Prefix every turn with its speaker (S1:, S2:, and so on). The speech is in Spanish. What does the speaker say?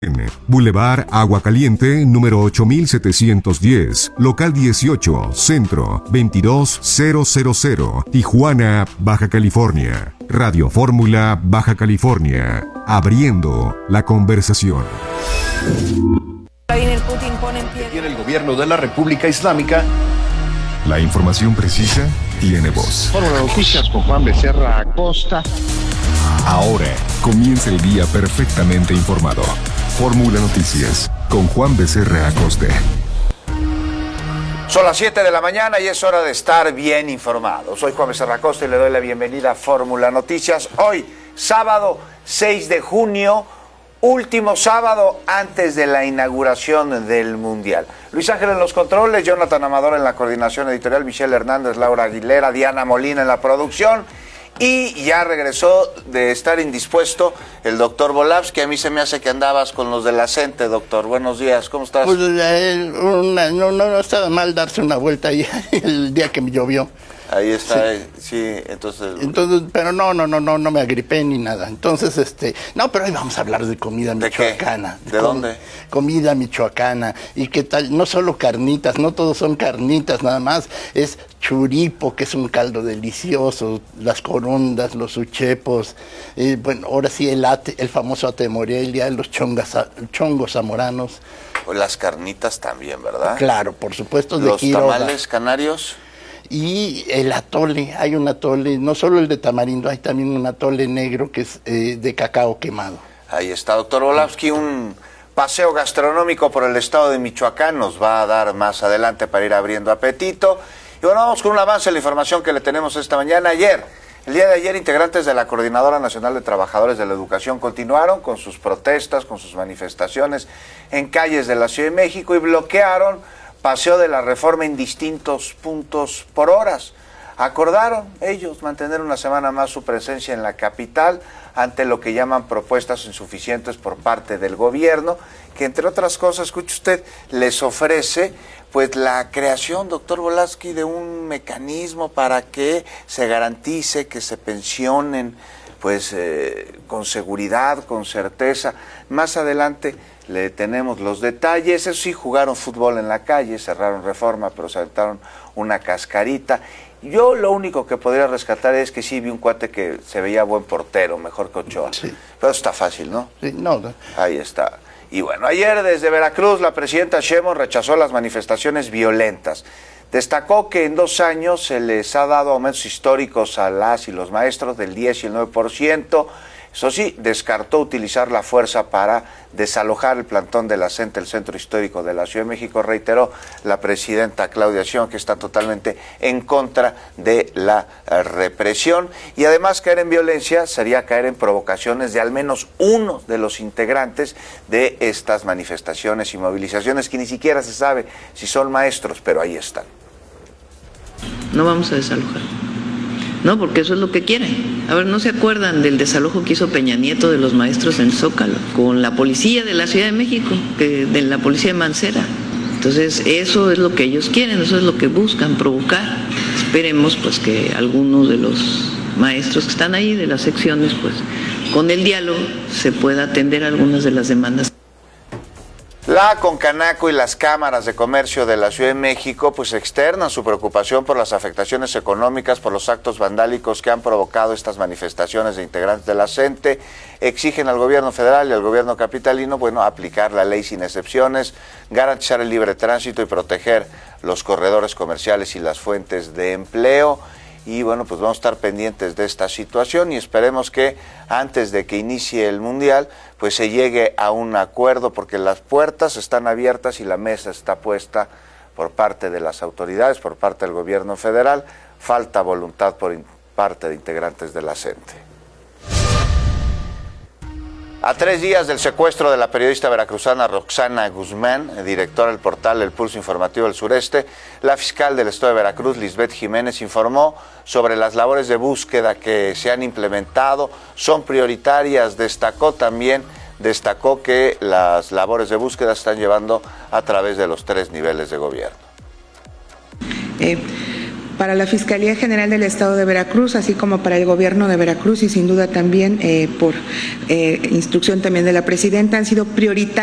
S1: Boulevard Agua Caliente, número 8710, local 18, Centro, 22000, Tijuana, Baja California. Radio Fórmula, Baja California. Abriendo la conversación.
S2: Vladimir Putin pone en pie.
S3: Tiene el gobierno de la República Islámica.
S1: La información precisa tiene voz.
S4: Fórmula Noticias con Juan Becerra Acosta.
S1: Ahora comienza el día perfectamente informado. Fórmula Noticias con Juan Becerra Acosta.
S5: Son las 7 de la mañana y es hora de estar bien informado. Soy Juan Becerra Acosta y le doy la bienvenida a Fórmula Noticias. Hoy, sábado 6 de junio, último sábado antes de la inauguración del Mundial. Luis Ángel en los controles, Jonathan Amador en la coordinación editorial, Michelle Hernández, Laura Aguilera, Diana Molina en la producción. Y ya regresó de estar indispuesto el doctor Volavsky. A mí se me hace que andabas con los de la CENTE, doctor. Buenos días, ¿cómo estás?
S6: Pues no estaba mal darse una vuelta ahí el día que me llovió.
S5: Ahí está,
S6: sí,
S5: entonces,
S6: pero no me agripé ni nada. Entonces, pero hoy vamos a hablar de comida michoacana.
S5: ¿De dónde?
S6: Comida michoacana. ¿Y qué tal? No solo carnitas, no todos son carnitas nada más, es churipo, que es un caldo delicioso, las corundas, los uchepos, bueno, ahora sí el famoso ate Morelia, los chongos zamoranos.
S5: Las carnitas también, ¿verdad?
S6: Claro, por supuesto.
S5: Los tamales canarios.
S6: Y el atole, hay un atole, no solo el de tamarindo, hay también un atole negro que es de cacao quemado.
S5: Ahí está, doctor Volavsky, un paseo gastronómico por el estado de Michoacán nos va a dar más adelante para ir abriendo apetito. Y bueno, vamos con un avance de la información que le tenemos esta mañana. El día de ayer, integrantes de la Coordinadora Nacional de Trabajadores de la Educación continuaron con sus protestas, con sus manifestaciones en calles de la Ciudad de México y bloquearon Paseo de la Reforma en distintos puntos por horas. Acordaron ellos mantener una semana más su presencia en la capital ante lo que llaman propuestas insuficientes por parte del gobierno, que entre otras cosas, escuche usted, les ofrece pues la creación, doctor Volavsky, de un mecanismo para que se garantice que se pensionen pues con seguridad, con certeza. Más adelante le tenemos los detalles. Eso sí, jugaron fútbol en la calle, cerraron Reforma, pero saltaron una cascarita. Yo lo único que podría rescatar es que sí vi un cuate que se veía buen portero, mejor que Ochoa. Sí. Pero está fácil, ¿no?
S6: Sí, no.
S5: Ahí está. Y bueno, ayer desde Veracruz la presidenta Sheinbaum rechazó las manifestaciones violentas. Destacó que en 2 años se les ha dado aumentos históricos a las y los maestros del 10 y el 9%. Eso sí, descartó utilizar la fuerza para desalojar el plantón de la CENTE, el Centro Histórico de la Ciudad de México. Reiteró la presidenta Claudia Sheinbaum que está totalmente en contra de la represión. Y además caer en violencia sería caer en provocaciones de al menos uno de los integrantes de estas manifestaciones y movilizaciones, que ni siquiera se sabe si son maestros, pero ahí están.
S7: No vamos a desalojar. No, porque eso es lo que quieren. A ver, ¿no se acuerdan del desalojo que hizo Peña Nieto de los maestros en Zócalo con la policía de la Ciudad de México, de la policía de Mancera? Entonces, eso es lo que ellos quieren, eso es lo que buscan, provocar. Esperemos pues que algunos de los maestros que están ahí, de las secciones, pues con el diálogo se pueda atender algunas de las demandas.
S5: La Concanaco y las cámaras de comercio de la Ciudad de México pues externan su preocupación por las afectaciones económicas por los actos vandálicos que han provocado estas manifestaciones de integrantes de la CENTE. Exigen al gobierno federal y al gobierno capitalino, aplicar la ley sin excepciones, garantizar el libre tránsito y proteger los corredores comerciales y las fuentes de empleo. Y pues vamos a estar pendientes de esta situación y esperemos que antes de que inicie el Mundial pues se llegue a un acuerdo, porque las puertas están abiertas y la mesa está puesta por parte de las autoridades, por parte del gobierno federal. Falta voluntad por parte de integrantes de la CENTE. A 3 días del secuestro de la periodista veracruzana Roxana Guzmán, directora del portal El Pulso Informativo del Sureste, la fiscal del estado de Veracruz, Lisbeth Jiménez, informó sobre las labores de búsqueda que se han implementado. Son prioritarias. Destacó que las labores de búsqueda se están llevando a través de los 3 niveles de gobierno.
S2: para la Fiscalía General del Estado de Veracruz, así como para el Gobierno de Veracruz y sin duda también por instrucción también de la Presidenta, han sido prioritarios